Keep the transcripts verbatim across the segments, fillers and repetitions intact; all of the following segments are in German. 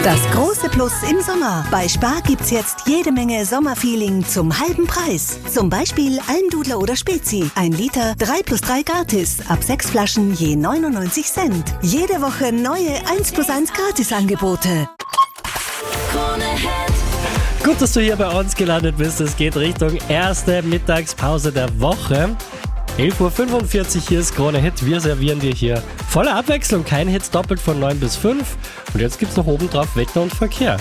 Das große Plus im Sommer. Bei Spar gibt's jetzt jede Menge Sommerfeeling zum halben Preis. Zum Beispiel Almdudler oder Spezi. Ein Liter, drei plus drei gratis. Ab sechs Flaschen je neunundneunzig Cent. Jede Woche neue eins plus eins Gratisangebote. Gut, dass du hier bei uns gelandet bist. Es geht Richtung erste Mittagspause der Woche. elf Uhr fünfundvierzig, hier ist Krone Hit. Wir servieren dir hier volle Abwechslung. Kein Hits doppelt von neun bis fünf. Und jetzt gibt's noch oben drauf Wetter und Verkehr.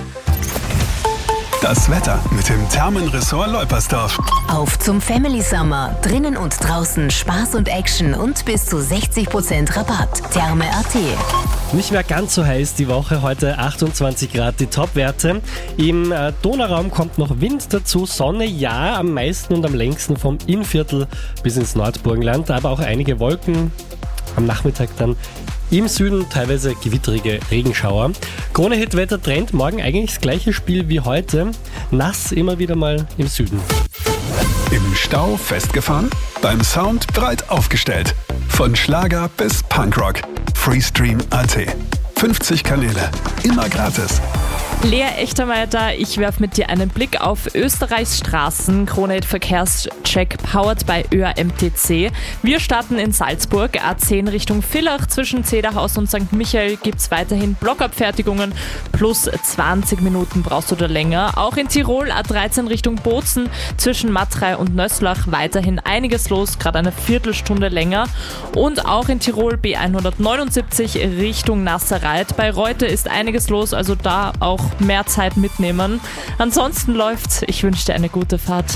Das Wetter mit dem Thermenressort Leupersdorf. Auf zum Family Summer. Drinnen und draußen Spaß und Action und bis zu sechzig Prozent Rabatt. Therme Punkt at. Nicht mehr ganz so heiß die Woche, heute achtundzwanzig Grad die Topwerte. Im äh, Donauraum kommt noch Wind dazu, Sonne ja, am meisten und am längsten vom Innviertel bis ins Nordburgenland, aber auch einige Wolken am Nachmittag dann im Süden, teilweise gewitterige Regenschauer. Krone-Hit-Wetter-Trend, morgen eigentlich das gleiche Spiel wie heute, nass immer wieder mal im Süden. Im Stau festgefahren? Beim Sound breit aufgestellt. Von Schlager bis Punkrock. Freestream Punkt at. fünfzig Kanäle, immer gratis. Lea Echtermeier da, ich werfe mit dir einen Blick auf Österreichs Straßen. Krone-Hit Verkehrscheck powered by Ö A M T C. Wir starten in Salzburg, A zehn Richtung Villach. Zwischen Zederhaus und Sankt Michael gibt es weiterhin Blockabfertigungen. Plus zwanzig Minuten brauchst du da länger. Auch in Tirol, A dreizehn Richtung Bozen. Zwischen Matrei und Nösslach weiterhin einiges los, gerade eine Viertelstunde länger. Und auch in Tirol B hundertneunundsiebzig Richtung Nasserreit. Bei Reute ist einiges los, also da auch mehr Zeit mitnehmen. Ansonsten läuft's. Ich wünsche dir eine gute Fahrt.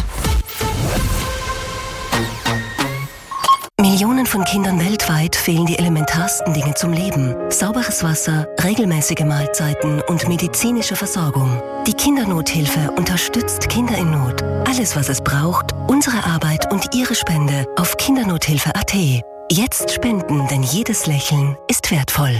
Millionen von Kindern weltweit fehlen die elementarsten Dinge zum Leben. Sauberes Wasser, regelmäßige Mahlzeiten und medizinische Versorgung. Die Kindernothilfe unterstützt Kinder in Not. Alles, was es braucht, unsere Arbeit und Ihre Spende auf kindernothilfe Punkt at. Jetzt spenden, denn jedes Lächeln ist wertvoll.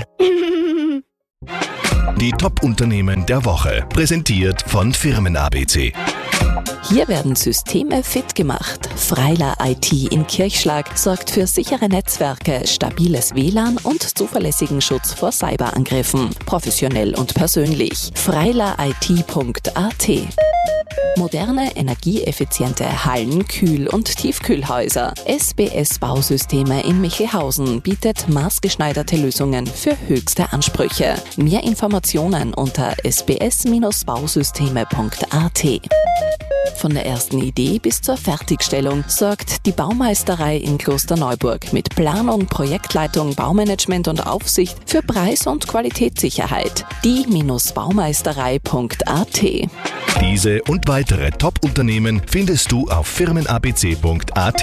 Die Top-Unternehmen der Woche, präsentiert von Firmen A B C. Hier werden Systeme fit gemacht. Freiler I T in Kirchschlag sorgt für sichere Netzwerke, stabiles W L A N und zuverlässigen Schutz vor Cyberangriffen. Professionell und persönlich. freiler I T Punkt at. Moderne, energieeffiziente Hallen-, Kühl- und Tiefkühlhäuser. S B S Bausysteme in Michelhausen bietet maßgeschneiderte Lösungen für höchste Ansprüche. Mehr Informationen unter s b s bausysteme punkt at. Von der ersten Idee bis zur Fertigstellung sorgt die Baumeisterei in Klosterneuburg mit Planung, Projektleitung, Baumanagement und Aufsicht für Preis- und Qualitätssicherheit. die baumeisterei punkt at. Diese und weitere Top-Unternehmen findest du auf firmen a b c punkt at.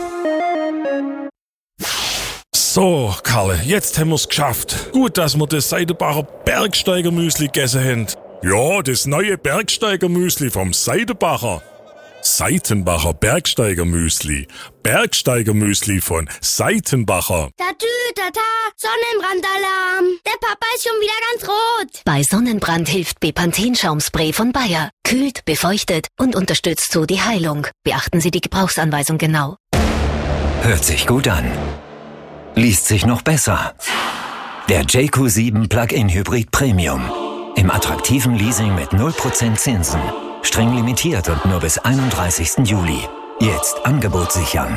So, Karle, jetzt haben wir's geschafft. Gut, dass wir das Seidenbacher Bergsteiger-Müsli gegessen haben. Ja, das neue Bergsteiger-Müsli vom Seidenbacher. Seitenbacher Bergsteiger-Müsli. Bergsteiger-Müsli von Seitenbacher. Tatü, tata, Sonnenbrandalarm. Der Papa ist schon wieder ganz rot. Bei Sonnenbrand hilft Bepanthen-Schaumspray von Bayer. Kühlt, befeuchtet und unterstützt so die Heilung. Beachten Sie die Gebrauchsanweisung genau. Hört sich gut an. Liest sich noch besser. Der J Q sieben Plug-in Hybrid Premium. Im attraktiven Leasing mit null Prozent Zinsen. Streng limitiert und nur bis einunddreißigsten Juli. Jetzt Angebot sichern.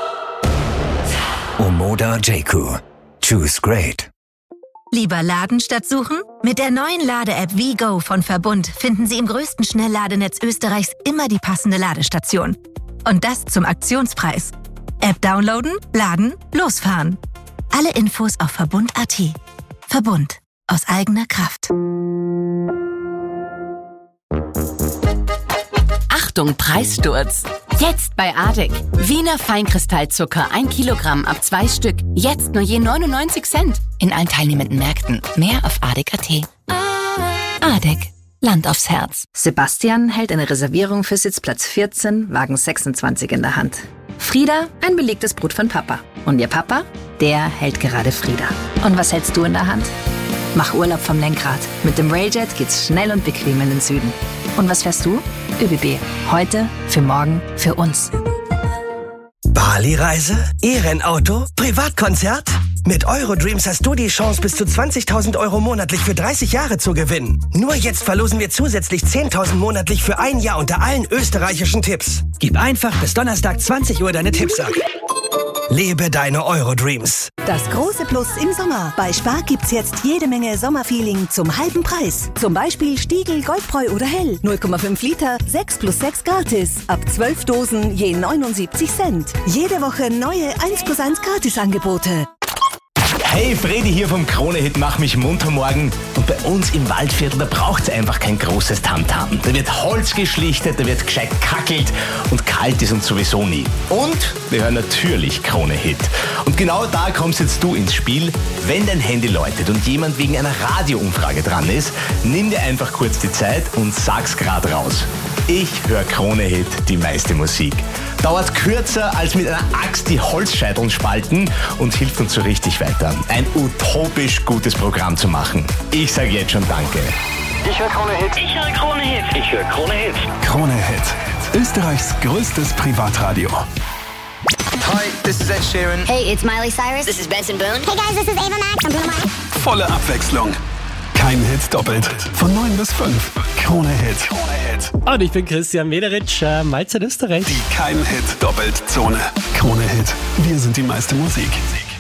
Omoda J Q. Choose great. Lieber laden statt suchen? Mit der neuen Lade-App WeGo von Verbund finden Sie im größten Schnellladenetz Österreichs immer die passende Ladestation. Und das zum Aktionspreis. App downloaden, laden, losfahren. Alle Infos auf verbund punkt at. Verbund. Aus eigener Kraft. Achtung, Preissturz. Jetzt bei Adek. Wiener Feinkristallzucker, ein Kilogramm ab zwei Stück. Jetzt nur je neunundneunzig Cent. In allen teilnehmenden Märkten. Mehr auf adek punkt at. Adek. Land aufs Herz. Sebastian hält eine Reservierung für Sitzplatz vierzehn, Wagen sechsundzwanzig in der Hand. Frieda, ein belegtes Brot von Papa. Und ihr Papa, der hält gerade Frieda. Und was hältst du in der Hand? Mach Urlaub vom Lenkrad. Mit dem Railjet geht's schnell und bequem in den Süden. Und was fährst du? ÖBB. Heute, für morgen, für uns. Bali-Reise? E-Rennauto? Privatkonzert? Mit Eurodreams hast du die Chance, bis zu zwanzigtausend Euro monatlich für dreißig Jahre zu gewinnen. Nur jetzt verlosen wir zusätzlich zehntausend monatlich für ein Jahr unter allen österreichischen Tipps. Gib einfach bis Donnerstag zwanzig Uhr deine Tipps ab. Lebe deine Eurodreams. Das große Plus im Sommer. Bei Spar gibt's jetzt jede Menge Sommerfeeling zum halben Preis. Zum Beispiel Stiegl, Goldbräu oder Hell. null Komma fünf Liter, sechs plus sechs gratis. Ab zwölf Dosen je neunundsiebzig Cent. Jede Woche neue eins plus eins Gratisangebote. Hey, Freddy hier vom Krone-Hit Mach mich munter morgen. Und bei uns im Waldviertel, da braucht's einfach kein großes Tamtam. Da wird Holz geschlichtet, da wird gescheit kackelt und kalt ist uns sowieso nie. Und wir hören natürlich Krone-Hit. Und genau da kommst jetzt du ins Spiel. Wenn dein Handy läutet und jemand wegen einer Radioumfrage dran ist, nimm dir einfach kurz die Zeit und sag's grad raus. Ich höre Krone-Hit, die meiste Musik. Dauert kürzer als mit einer Axt die Holzscheiteln spalten und hilft uns so richtig weiter. Ein utopisch gutes Programm zu machen. Ich sage jetzt schon Danke. Ich höre Krone-Hit. Ich höre Krone-Hit. Ich höre Krone-Hit. Krone-Hit. Österreichs größtes Privatradio. Hi, this is Ed Sheeran. Hey, it's Miley Cyrus. This is Benson Boone. Hey guys, this is Ava Max. I'm Bruno Mars. Volle Abwechslung. Kein Hit doppelt. Von neun bis fünf. Krone-Hit. Und ich bin Christian Mederitsch, äh, Mahlzeit Österreich. Die Kein Hit doppelt Zone. Krone-Hit. Wir sind die meiste Musik.